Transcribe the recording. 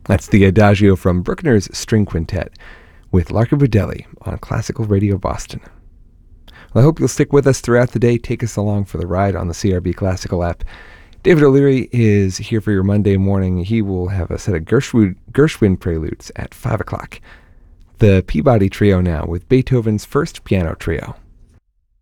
That's the Adagio from Bruckner's String Quintet with Larka Budelli on Classical Radio Boston. Well, I hope you'll stick with us throughout the day. Take us along for the ride on the CRB Classical app. David O'Leary is here for your Monday morning. He will have a set of Gershwin preludes at 5 o'clock. The Peabody Trio now with Beethoven's First Piano Trio.